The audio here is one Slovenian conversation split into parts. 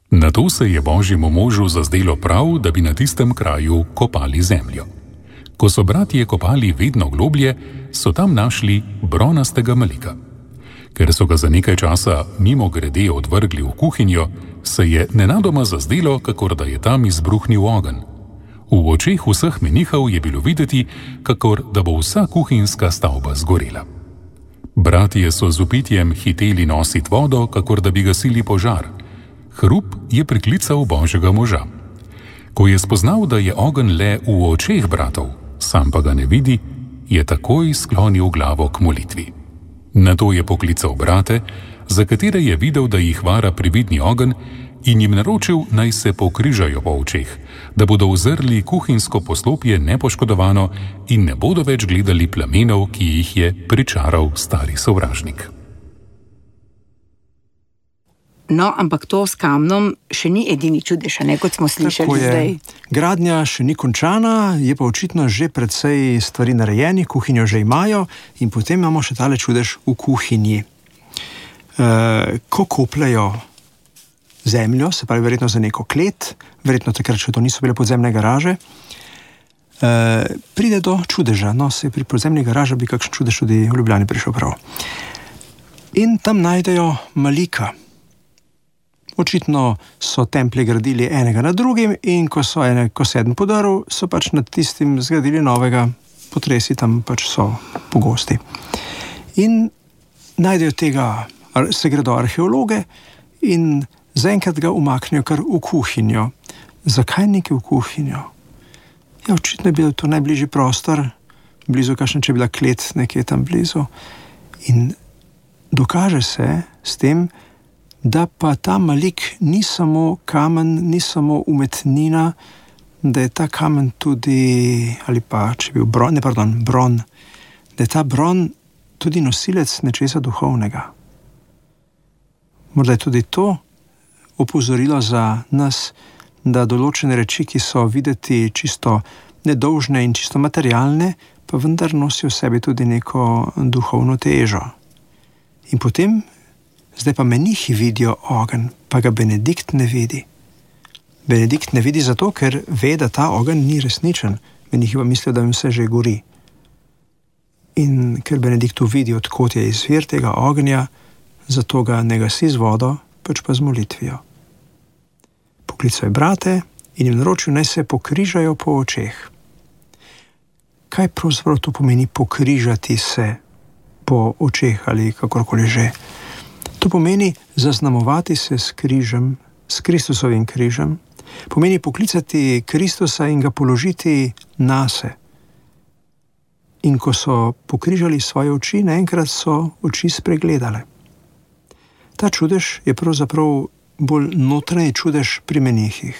Nato se je Božjemu možu zazdelo prav, da bi na tistem kraju kopali zemljo. Ko so bratje kopali vedno globlje, so tam našli bronastega malika. Ker so ga za nekaj časa mimogrede odvrgli v kuhinjo, se je nenadoma zazdelo, kakor da je tam izbruhnil ogenj. V očeh vseh menihov je bilo videti, kakor da bo vsa kuhinjska stavba zgorela. Bratje so z vpitjem hiteli nositi vodo, kakor da bi gasili požar. Hrup je priklical Božjega moža. Ko je spoznal, da je ogenj le v očeh bratov, sam pa ga ne vidi, je takoj sklonil glavo k molitvi. Nato je poklical brate, za katere je videl, da jih vara prividni ogenj, in jim naročil, naj se pokrižajo po očeh, da bodo uzrli kuhinjsko poslopje nepoškodovano in ne bodo več gledali plamenov, ki jih je pričaral stari sovražnik. No, ampak to s kamnom še ni edini čudež, ne, kot smo slišali zdaj. Gradnja še ni končana, je pa očitno že precej stvari narejeni, kuhinjo že imajo in potem imamo še tale čudež v kuhinji. Ko kopljajo zemljo, se pravi verjetno za neko klet, verjetno takrat še to niso bile podzemne garaže, pride do čudeža. No, se pri podzemni garaži bi kakšen čudež tudi v Ljubljani prišel prav. In tam najdejo malika. Očitno so templje gradili enega na drugim in ko se eden podaril, so pač nad tistim zgradili novega, potresi tam pač so pogosti. In najdejo tega, se gredo arheologe in zaenkrat ga umaknejo kar v kuhinjo. Zakaj nekaj v kuhinjo? Ja, očitno je bil to najbližji prostor, blizu kakšne, če je bila klet nekje tam blizu. In dokaže se s tem, da pa ta malik ni samo kamen, ni samo umetnina, da je ta kamen tudi, ali pa če je bil bron, da je ta bron tudi nosilec nečesa duhovnega. Morda je tudi to opozorilo za nas, da določene reči, ki so videti čisto nedolžne in čisto materialne, pa vendar nosijo v sebi tudi neko duhovno težo. In potem zdaj pa menihi vidijo ogenj, pa ga Benedikt ne vidi. Benedikt ne vidi zato, ker ve, da ta ogenj ni resničen. Menihi pa mislijo, da jim vse že gori. In ker Benedikt vidi, odkot je izvir tega ognja, zato ga ne gasi z vodo, pač pa z molitvijo. Poklical je brate in jim naročil, naj se pokrižajo po očeh. Kaj pravzaprav to pomeni pokrižati se po očeh ali kakorkoli že? To pomeni zaznamovati se s križem, s Kristusovim križem, pomeni poklicati Kristusa in ga položiti nase. In ko so pokrižali svoje oči, naenkrat so oči spregledale. Ta čudež je pravzaprav bolj notranji čudež pri menihih.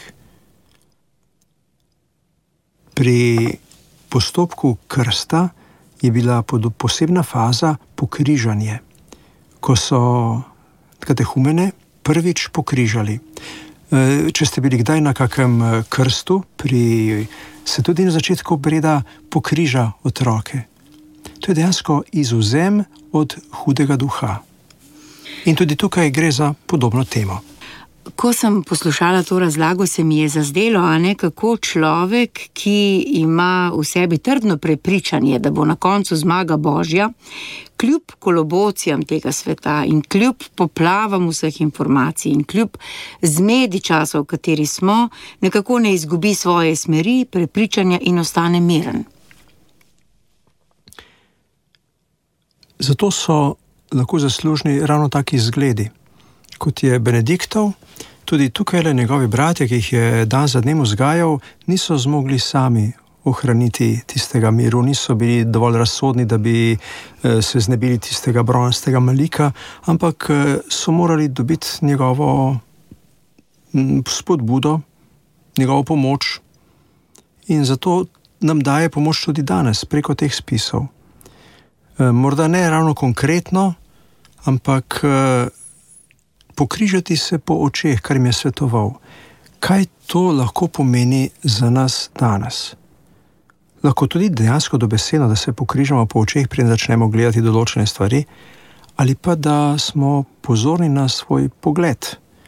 Pri postopku krsta je bila posebna faza pokrižanje, ko so katehumene prvič pokrižali. Če ste bili kdaj na kakem krstu, se tudi na začetku obreda pokriža otroke. To je dejansko izvzem od hudega duha. In tudi tukaj gre za podobno temo. Ko sem poslušala to razlago, se mi je zazdelo, kako človek, ki ima v sebi trdno prepričanje, da bo na koncu zmaga Božja, kljub kolobocijam tega sveta in kljub poplavam vseh informacij in kljub zmedi časa, v kateri smo, nekako ne izgubi svoje smeri, prepričanja in ostane miren. Zato so lahko zaslužni ravno taki zgledi, kot je Benediktov. Tudi tukaj le njegovi bratje, ki jih je dan za dnem vzgajal, niso zmogli sami ohraniti tistega miru, niso bili dovolj razsodni, da bi se znebili tistega bronastega malika, ampak so morali dobiti njegovo spodbudo, njegovo pomoč in zato nam daje pomoč tudi danes preko teh spisov. Morda ne ravno konkretno, ampak pokrižati se po očeh, kar jim je svetoval. Kaj to lahko pomeni za nas danes? Lahko tudi dejansko dobesedno, da se pokrižamo po očeh, preden začnemo gledati določene stvari, ali pa da smo pozorni na svoj pogled,